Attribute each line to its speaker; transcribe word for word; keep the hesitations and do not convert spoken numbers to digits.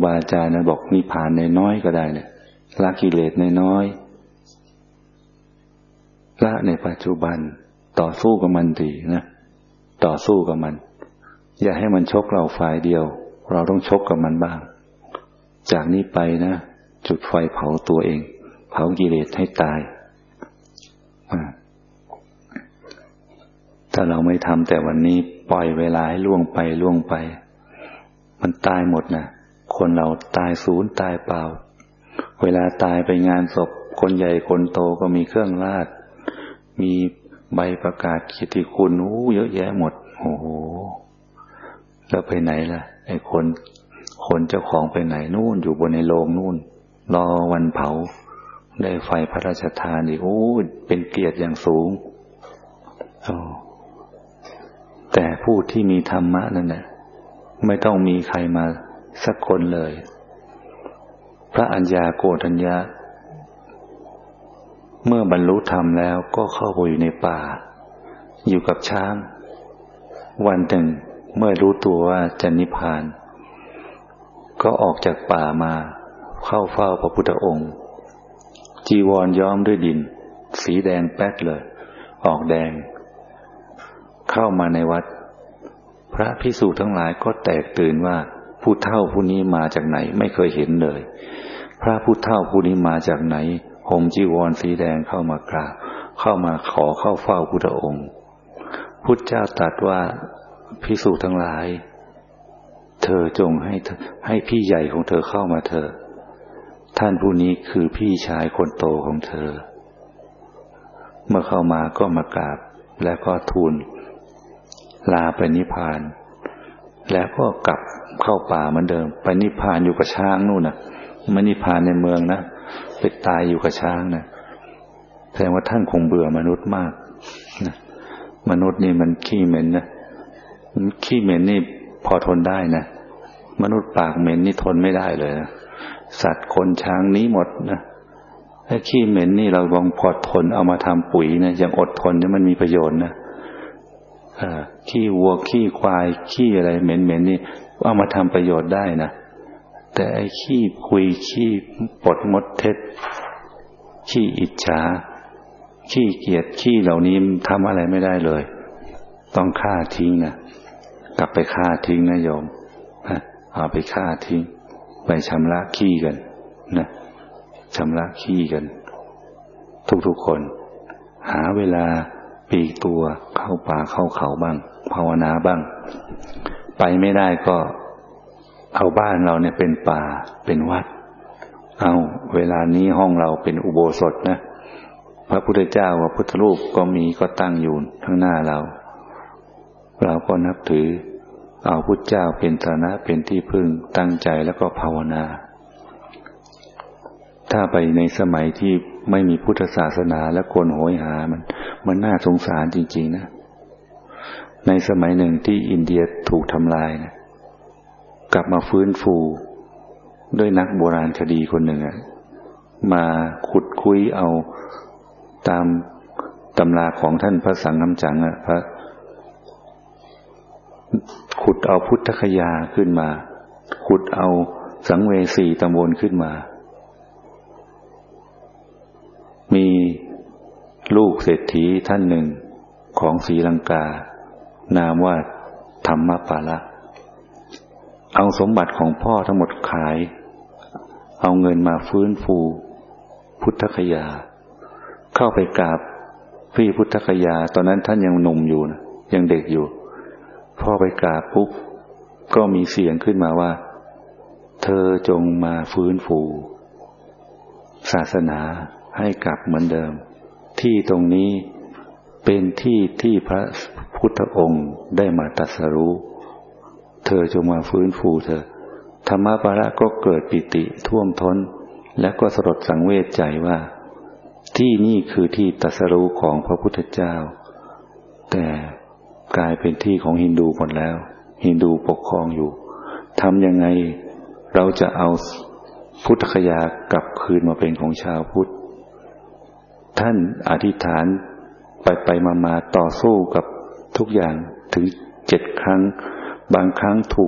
Speaker 1: บาอาจารย์นะบอกนิพพานน้อยๆก็ได้เนี่ยละกิเลสน้อยๆละในปัจจุบันต่อสู้กับมันดีนะต่อสู้กับมันอย่าให้มันชกเราฝ่ายเดียวเราต้องชกกับมันบ้างจากนี้ไปนะจุดไฟเผาตัวเองเผากิเลสให้ตายถ้าเราไม่ทำแต่วันนี้ปล่อยเวลาให้ล่วงไปล่วงไปมันตายหมดนะคนเราตายศูนย์ตายเปล่าเวลาตายไปงานศพคนใหญ่คนโตก็มีเครื่องราชมีใบประกาศเกียรติคุณโอ้เยอะแยะหมดโอ้โหแล้วไปไหนล่ะไอ้คนคนเจ้าของไปไหนนู่นอยู่บนในโรงนู่นรอวันเผาได้ไฟพระราชทานอีกโอ้เป็นเกียรติอย่างสูงโอ้แต่ผู้ที่มีธรรมะนั่นแหละไม่ต้องมีใครมาสักคนเลยพระอัญญาโกณฑัญญะเมื่อบรรลุธรรมแล้วก็เข้าไปอยู่ในป่าอยู่กับช้างวันหนึ่งเมื่อรู้ตัวว่าจะนิพพานก็ออกจากป่ามาเข้าเฝ้าพระพุทธองค์จีวรย้อมด้วยดินสีแดงแป๊ดเลยออกแดงเข้ามาในวัดพระภิกษุทั้งหลายก็แตกตื่นว่าผู้เฒ่าผู้นี้มาจากไหนไม่เคยเห็นเลยพระผู้เฒ่าผู้นี้มาจากไหนห่มจีวรสีแดงเข้ามากราบเข้ามาขอเข้าเฝ้าพุทธองค์พุทธเจ้าตรัสว่าภิกษุทั้งหลายเธอจงให้ให้พี่ใหญ่ของเธอเข้ามาเถอะท่านผู้นี้คือพี่ชายคนโตของเธอเมื่อเข้ามาก็มากราบแล้วก็ทูลลาไปนิพพานแล้วก็กลับเข้าป่าเหมือนเดิมไปนิพพานอยู่กับช้างนู่นน่ะไม่นิพพานในเมืองนะไปตายอยู่กับช้างนะแสดงว่าท่านคงเบื่อมนุษย์มากนะมนุษย์นี่มันขี้เหม็นนะขี้เหม็นนี่พอทนได้นะมนุษย์ปากเหม็นนี่ทนไม่ได้เลยนะสัตว์คนช้างนี้หมดนะไอ้ขี้เหม็นนี่เราลองพอทนเอามาทำปุ๋ยนะยังอดทนเนี่ยมันมีประโยชน์นะขี้วัวขี้ควายขี้อะไรเหม็นๆนี่เอามาทำประโยชน์ได้นะแต่ไอ้ขี้คุยขี้ปดมดเท็จขี้อิจฉาขี้เกียจขี้เหล่านี้ทำอะไรไม่ได้เลยต้องฆ่าทิ้งนะกลับไปฆ่าทิ้งนะโยมเอาไปฆ่าทิ้งไปชำระขี้กันนะชำระขี้กันทุกๆคนหาเวลาปีกตัวเข้าป่าเข้าเขาบ้างภาวนาบ้างไปไม่ได้ก็เอาบ้านเราเนี่ยเป็นป่าเป็นวัดเอาเวลานี้ห้องเราเป็นอุโบสถนะพระพุทธเจ้ากับพุทธรูปก็มีก็ตั้งอยู่ข้างหน้าเราเราก็นับถือเอาพุทธเจ้าเป็นฐานะเป็นที่พึ่งตั้งใจแล้วก็ภาวนาถ้าไปในสมัยที่ไม่มีพุทธศาสนาและคนโหยหามันมันน่าสงสารจริงๆนะในสมัยหนึ่งที่อินเดียถูกทำลายนะกลับมาฟื้นฟูด้วยนักโบราณคดีคนหนึ่งอะมาขุดคุยเอาตามตำราของท่านพระสังฆัมจั๋งอะพระขุดเอาพุทธคยาขึ้นมาขุดเอาสังเวสีตำบลขึ้นมามีลูกเศรษฐีท่านหนึ่งของศรีลังกานามว่าธรรมปาละเอาสมบัติของพ่อทั้งหมดขายเอาเงินมาฟื้นฟูพุทธคยาเข้าไปกราบพี่พุทธคยาตอนนั้นท่านยังหนุ่มอยู่นะยังเด็กอยู่พ่อไปกราบปุ๊บก็มีเสียงขึ้นมาว่าเธอจงมาฟื้นฟูศาสนาให้กลับเหมือนเดิมที่ตรงนี้เป็นที่ที่พระพุทธองค์ได้มาตรัสรู้เธอจงมาฟื้นฟูเธอธรรมปาระก็เกิดปิติท่วมท้นและก็สลดสังเวชใจว่าที่นี่คือที่ตรัสรู้ของพระพุทธเจ้าแต่กลายเป็นที่ของฮินดูหมดแล้วฮินดูปกครองอยู่ทำยังไงเราจะเอาพุทธคยากลับคืนมาเป็นของชาวพุทธท่านอธิษฐานไปไปมามาต่อสู้กับทุกอย่างถึงเจ็ดครั้งบางครั้งถูก